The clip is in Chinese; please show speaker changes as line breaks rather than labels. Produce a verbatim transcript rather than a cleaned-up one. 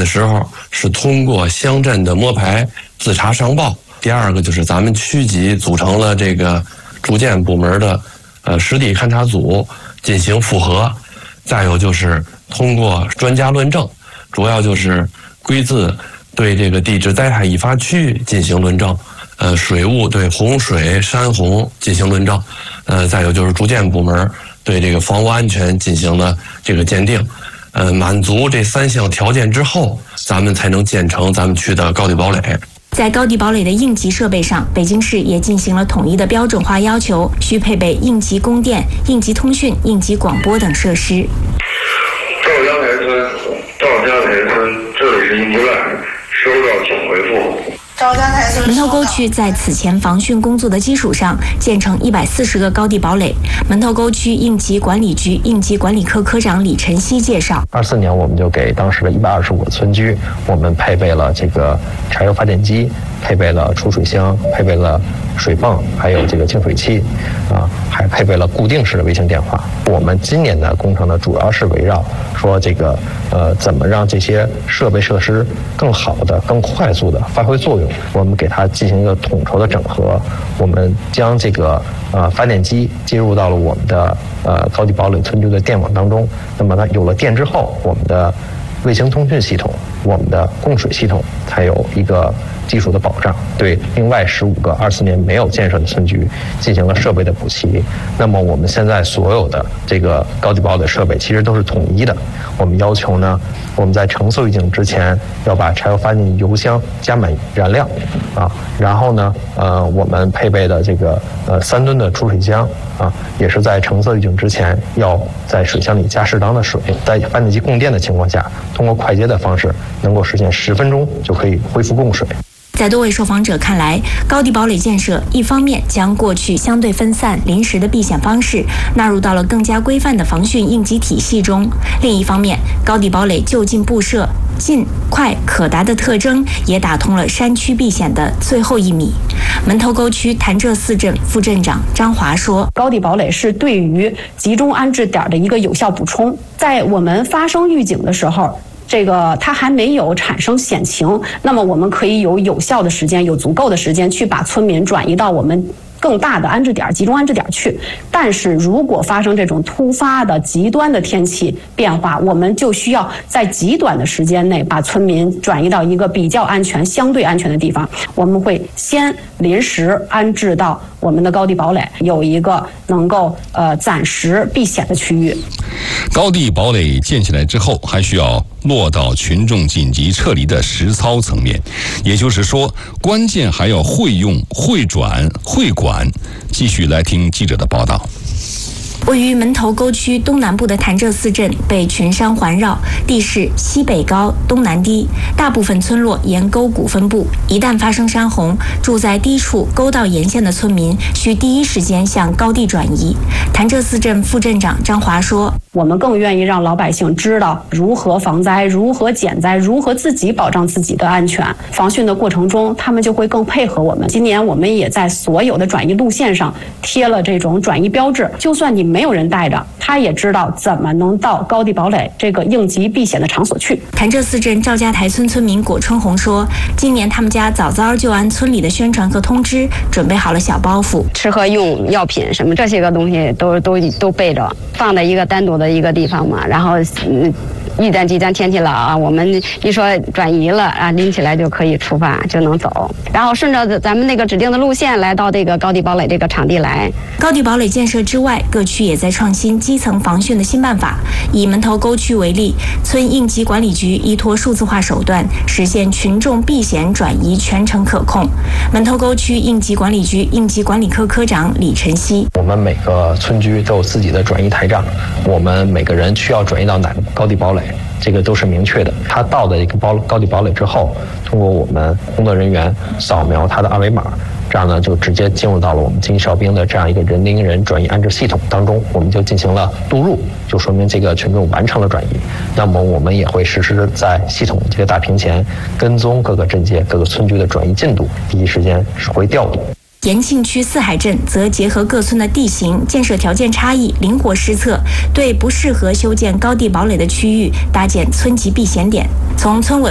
的时候是通过乡镇的摸排自查上报。第二个就是咱们区级组成了这个住建部门的呃实地勘察组进行复核。再有就是通过专家论证，主要就是归字对这个地质灾害易发区进行论证，呃，水务对洪水、山洪进行论证，呃，再有就是住建部门对这个房屋安全进行了这个鉴定，呃，满足这三项条件之后，咱们才能建成咱们区的高地堡垒。
在高地堡垒的应急设备上，北京市也进行了统一的标准化要求，需配备应急供电、应急通讯、应急广播等设施。
赵家台村，赵家台村，这里是应急站，收到请回复。
赵家台村门头沟区在此前防汛工作的基础上，建成一百四十个高地堡垒。门头沟区应急管理局应急管理科科长李晨曦介绍，
二四年我们就给当时的一百二十五个村居，我们配备了这个柴油发电机，配备了储水箱，配备了水泵，还有这个净水器，啊，还配备了固定式的卫星电话。我们今年的工程呢，主要是围绕说这个呃，怎么让这些设备设施更好的、更快速的发挥作用。我们给它进行一个统筹的整合，我们将这个呃发电机接入到了我们的呃高地堡垒村居的电网当中。那么它有了电之后，我们的卫星通讯系统、我们的供水系统才有一个技术的保障，对另外十五个二四年没有建设的村居进行了设备的补齐。那么我们现在所有的这个高地堡垒设备其实都是统一的。我们要求呢，我们在承受预警之前要把柴油发电油箱加满燃料啊，然后呢，呃，我们配备的这个呃三吨的储水箱啊，也是在承受预警之前要在水箱里加适当的水，在发电机供电的情况下，通过快捷的方式能够实现十分钟就可以恢复供水。
在多位受访者看来，高地堡垒建设一方面将过去相对分散、临时的避险方式纳入到了更加规范的防汛应急体系中；另一方面，高地堡垒就近布设、近、快、可达的特征也打通了山区避险的最后一米。门头沟区潭柘寺镇副镇长张华说：“
高地堡垒是对于集中安置点的一个有效补充，在我们发生预警的时候。”这个它还没有产生险情，那么我们可以有有效的时间，有足够的时间去把村民转移到我们更大的安置点、集中安置点去。但是如果发生这种突发的极端的天气变化，我们就需要在极短的时间内把村民转移到一个比较安全、相对安全的地方。我们会先临时安置到我们的高地堡垒，有一个能够呃暂时避险的区域。
高地堡垒建起来之后，还需要落到群众紧急撤离的实操层面，也就是说，关键还要会用、会转、会管。继续来听记者的报道。
位于门头沟区东南部的潭柘寺镇被群山环绕，地势西北高、东南低，大部分村落沿沟谷分布。一旦发生山洪，住在低处沟道沿线的村民需第一时间向高地转移。潭柘寺镇副镇长张华说：“
我们更愿意让老百姓知道如何防灾、如何减灾、如何自己保障自己的安全。防汛的过程中，他们就会更配合我们。今年我们也在所有的转移路线上贴了这种转移标志，就算你没有人带着，他也知道怎么能到高地堡垒这个应急避险的场所去。”
潭柘寺镇赵家台村村民果春红说：“今年他们家早早就按村里的宣传和通知准备好了小包袱，
吃喝用药品什么这些个东西都都都备着，放在一个单独的一个地方嘛。然后，嗯。”一旦极端天气了啊，我们一说转移了啊，拎起来就可以出发，就能走。然后顺着咱们那个指定的路线来到这个高地堡垒这个场地来。
高地堡垒建设之外，各区也在创新基层防汛的新办法。以门头沟区为例，村应急管理局依托数字化手段，实现群众避险转移全程可控。门头沟区应急管理局应急管理科科长李晨曦：“
我们每个村居都有自己的转移台账，我们每个人需要转移到哪个高地堡垒。”这个都是明确的。他到的一个高高地堡垒之后，通过我们工作人员扫描他的二维码，这样呢就直接进入到了我们紧急哨兵的这样一个人盯人转移安置系统当中，我们就进行了录入，就说明这个群众完成了转移。那么我们也会实时在系统这个大屏前跟踪各个镇街、各个村居的转移进度，第一时间指挥调度。
延庆区四海镇则结合各村的地形、建设条件差异，灵活施策，对不适合修建高地堡垒的区域搭建村级避险点。从村委